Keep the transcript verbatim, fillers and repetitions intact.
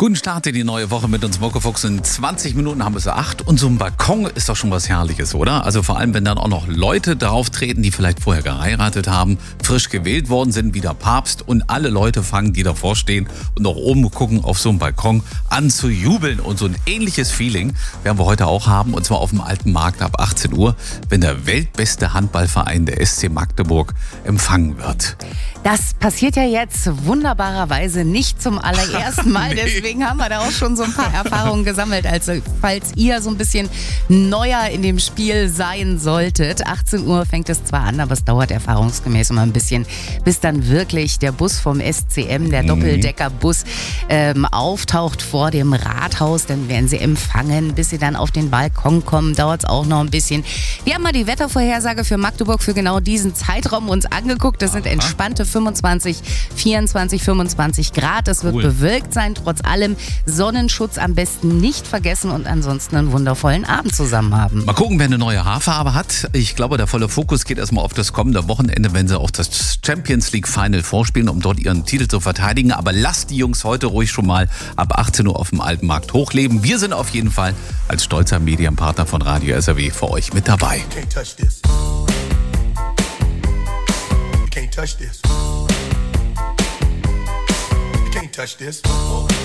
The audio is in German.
Guten Start in die neue Woche mit uns, Muckefuchs. In zwanzig Minuten haben wir so acht. Und so ein Balkon ist doch schon was Herrliches, oder? Also vor allem, wenn dann auch noch Leute drauf treten, die vielleicht vorher geheiratet haben, frisch gewählt worden sind, wie der Papst. Und alle Leute fangen, die davor stehen und nach oben gucken auf so einen Balkon, an zu jubeln. Und so ein ähnliches Feeling werden wir heute auch haben. Und zwar auf dem Alten Markt ab achtzehn Uhr, wenn der weltbeste Handballverein, der S C Magdeburg, empfangen wird. Das passiert ja jetzt wunderbarerweise nicht zum allerersten Mal. Nee. Deswegen haben wir da auch schon so ein paar Erfahrungen gesammelt. Also falls ihr so ein bisschen neuer in dem Spiel sein solltet. achtzehn Uhr fängt es zwar an, aber es dauert erfahrungsgemäß immer ein bisschen, bis dann wirklich der Bus vom S C M, der Doppeldeckerbus, ähm, auftaucht vor dem Rathaus. Dann werden sie empfangen, bis sie dann auf den Balkon kommen. Dauert es auch noch ein bisschen. Wir haben mal die Wettervorhersage für Magdeburg für genau diesen Zeitraum uns angeguckt. Das sind entspannte fünfundzwanzig, vierundzwanzig, fünfundzwanzig Grad. Es wird Cool. bewölkt sein. Trotz allem Sonnenschutz am besten nicht vergessen und ansonsten einen wundervollen Abend zusammen haben. Mal gucken, wer eine neue Haarfarbe hat. Ich glaube, der volle Fokus geht erstmal auf das kommende Wochenende, wenn sie auch das Champions League Final vorspielen, um dort ihren Titel zu verteidigen. Aber lasst die Jungs heute ruhig schon mal ab achtzehn Uhr auf dem Alten Markt hochleben. Wir sind auf jeden Fall als stolzer Medienpartner von Radio S R W für euch mit dabei. Can't touch this. You can't touch this. You can't touch this.